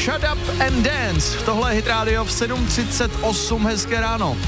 Shut Up and Dance. Tohle je Hit Radio v 7:38, hezké ráno.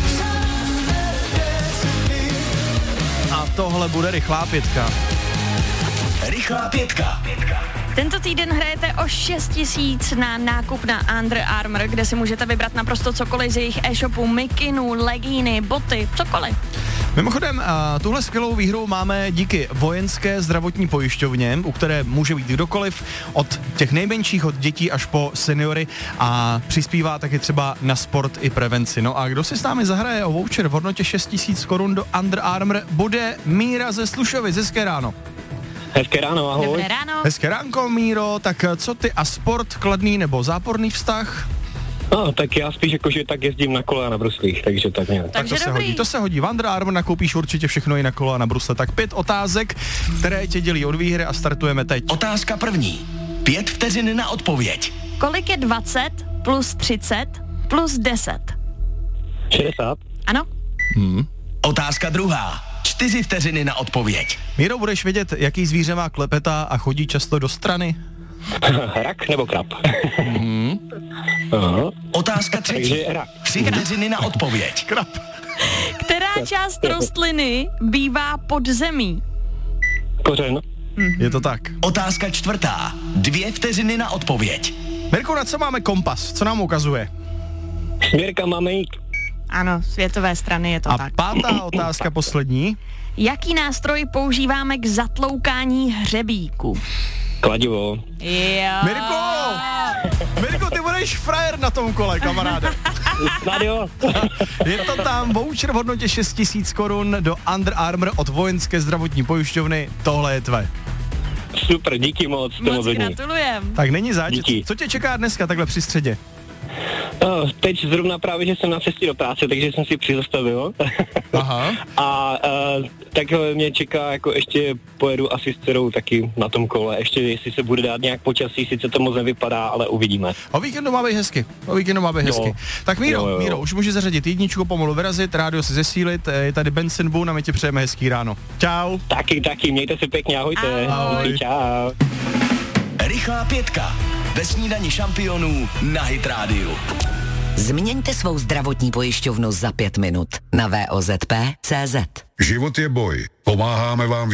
A tohle bude rychlá pětka. Rychlá pětka. Tento týden hrajete o 6 000 na nákup na Under Armour, kde si můžete vybrat naprosto cokoliv z jejich e-shopu, mikinu, legíny, boty, cokoliv. Mimochodem, tuhle skvělou výhru máme díky Vojenské zdravotní pojišťovně, u které může být kdokoliv, od těch nejmenších, od dětí až po seniory, a přispívá taky třeba na sport i prevenci. No a kdo si s námi zahraje o voucher v hodnotě 6 000 korun do Under Armour, bude Míra ze Slušovic. Hezké ráno. Hezké ráno, ahoj. Dobré ráno. Hezké ránko, Míro, tak co ty a sport, kladný nebo záporný vztah? No, tak já spíš jakože tak jezdím na kole a na bruslích, takže tak nějak. Takže to se hodí. V Under Armour nakoupíš určitě všechno i na kolo a na brusle. Tak 5 otázek, které tě dělí od výhry, a startujeme teď. Otázka první. 5 vteřin na odpověď. Kolik je 20 plus 30 plus 10? 60. Ano? Otázka druhá. 4 vteřiny na odpověď. Míro, budeš vědět, jaký zvíře má klepeta a chodí často do strany? Rak nebo krab? Otázka třetí. Takže rak. 3 vteřiny na odpověď. Krab. Která část rostliny bývá pod zemí? Kořen. Je to tak. Otázka čtvrtá. 2 vteřiny na odpověď. Mirko, na co máme kompas? Co nám ukazuje? Směrka máme jít. Ano, světové strany je to A tak. pátá otázka, poslední. Jaký nástroj používáme k zatloukání hřebíku? Kladivo. Jo. Mirko, ty budeš frajer na tom kole, kamaráde. Snad jo. Je to tam voucher v hodnotě 6 000 korun do Under Armour od Vojenské zdravotní pojišťovny. Tohle je tvé. Super, díky moc. Moc gratulujem. Tak není zač. Díky. Co tě čeká dneska takhle při středě? Teď zrovna právě, že jsem na cestě do práce, takže jsem si přizastavil. Aha. A tak mě čeká, jako ještě pojedu asi s dcerou taky na tom kole. Ještě jestli se bude dát nějak počasí, sice to moc nevypadá, ale uvidíme. O víkendu má být hezky. Jo. Tak Míro, Jo. Míro, už můžeš zařadit jedničku, pomalu vyrazit, rádio si zesílit, je tady Benson Boone a my ti přejeme hezký ráno. Čau. Taky, mějte se pěkně, ahojte. Ahoj. Díky, čau. Rychlá pětka. Ve snídani šampionů na Hit Radio. Změňte svou zdravotní pojišťovnu za 5 minut na vozp.cz. Život je boj. Pomáháme vám